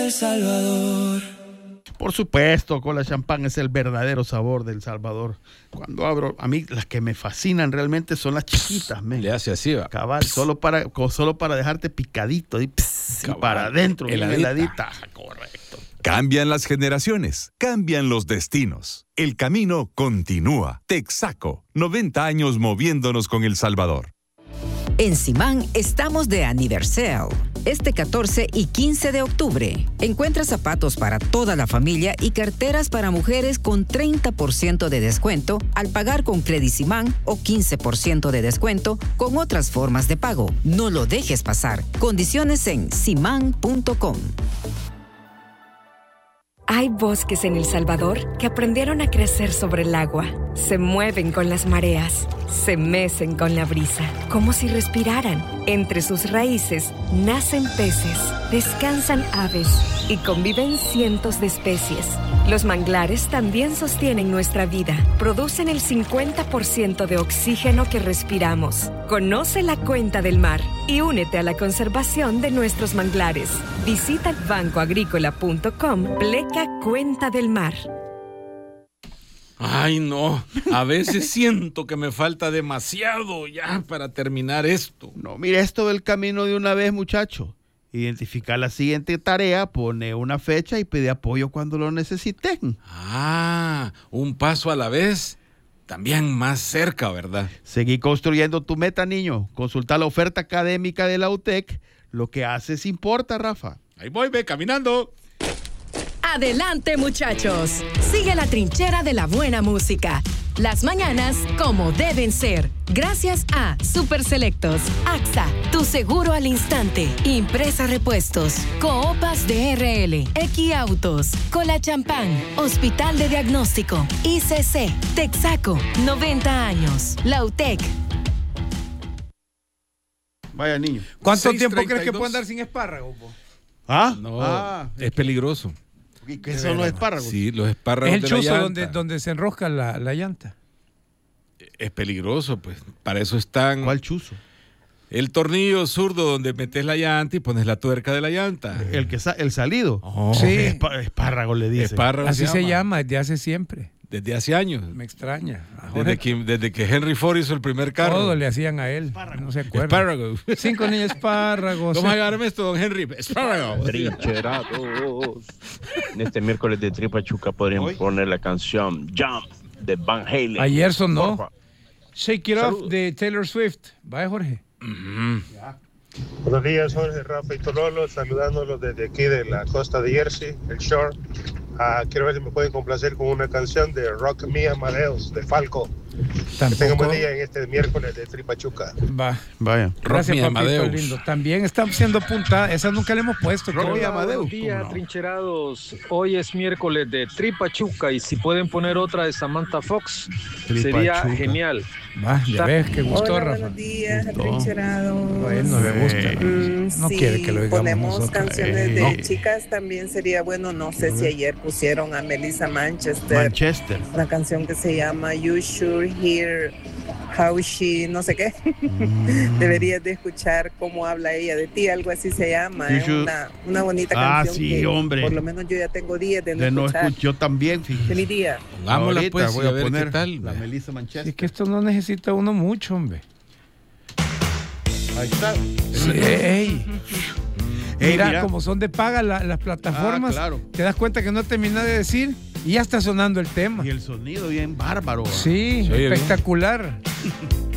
El Salvador. Por supuesto, cola champán es el verdadero sabor del Salvador. Cuando abro, a mí las que me fascinan realmente son las chiquitas, men. Le hace así, va. Cabal, solo para dejarte picadito y para adentro, heladita. Correcto. Cambian las generaciones, cambian los destinos. El camino continúa. Texaco, 90 años moviéndonos con El Salvador. En Simán estamos de aniversario. Este 14 y 15 de octubre, encuentra zapatos para toda la familia y carteras para mujeres con 30% de descuento al pagar con Credisimán o 15% de descuento con otras formas de pago. No lo dejes pasar. Condiciones en simán.com. Hay bosques en El Salvador que aprendieron a crecer sobre el agua. Se mueven con las mareas, se mecen con la brisa, como si respiraran. Entre sus raíces nacen peces, descansan aves y conviven cientos de especies. Los manglares también sostienen nuestra vida. Producen el 50% de oxígeno que respiramos. Conoce la cuenta del mar y únete a la conservación de nuestros manglares. Visita bancoagrícola.com/Cuenta del Mar. Ay, no. A veces siento que me falta demasiado ya para terminar esto. No, mire esto del camino de una vez, muchacho. Identifica la siguiente tarea, pone una fecha y pide apoyo cuando lo necesiten. Ah, un paso a la vez. También más cerca, ¿verdad? Seguí construyendo tu meta, niño. Consulta la oferta académica de la UTEC. Lo que haces importa, Rafa. Ahí voy, ve, caminando. Adelante, muchachos. Sigue la trinchera de la buena música. Las mañanas como deben ser. Gracias a Super Selectos, AXA, tu seguro al instante, Impresa Repuestos, Coopas DRL, Equiautos, Cola Champán, Hospital de Diagnóstico, ICC, Texaco, 90 años, Lautec. Vaya, niño. ¿Cuánto tiempo crees que puede andar sin espárragos? ¿Ah? No, es peligroso. ¿Qué son los espárragos? Sí, los espárragos Es el de la chuzo llanta. donde se enrosca la llanta. Es peligroso, pues. Para eso están... ¿Cuál chuzo? El tornillo zurdo donde metes la llanta y pones la tuerca de la llanta. El salido. Oh, sí. Espárrago le dice. Espárrago Así se llama desde hace siempre. Desde hace años. Me extraña. Desde que Henry Ford hizo el primer carro. Todo le hacían a él. Espárrago. No se acuerda. Espárrago. 5 niños espárragos. ¿Cómo agarrarme esto, don Henry? Espárrago. Trincherados. En este miércoles de Tripa Chuca podríamos poner la canción Jump de Van Halen. Ayer sonó Porfa. Shake It Off de Taylor Swift. Vaya, Jorge. Buenos días, Jorge, Rafa y Tololo, saludándolos desde aquí de la costa de Jersey, el Shore. Quiero ver si me pueden complacer con una canción de Rock Me Amadeus, de Falco. Que tengan buen día en este miércoles de Tripa Chuca. Vaya. Gracias, Rock Me papito Amadeus. lindo. También estamos siendo puntada. Esa nunca le hemos puesto. Rock Me Amadeus. Buenos días, trincherados. Hoy es miércoles de Tripa Chuca y si pueden poner otra de Samantha Fox, sería Chuca. genial. Va, ya ves, qué gustó, Hola, Rafa. buenos días, atrincherados. No, a él no le gusta. No sí, quiere que lo digamos ponemos nosotros. canciones de No. chicas también sería bueno. No sé si ayer pusieron a Melissa Manchester. Una canción que se llama You Should Hear How She, no sé qué. Deberías de escuchar cómo habla ella de ti, algo así se llama. Es una bonita canción. Sí, que hombre. por lo menos yo ya tengo 10 de no De no escuchar. Yo también, fíjate. Feliz día. Pongámosla, Ahorita pues, voy y a a ver poner qué tal. la Melissa Manchester. Es que esto no necesita uno mucho, hombre. Ahí está. Sí, ey. Mira, como son de paga las plataformas, claro. te das cuenta que no terminas de decir y ya está sonando el tema. Y el sonido bien bárbaro. Sí, Se oye espectacular.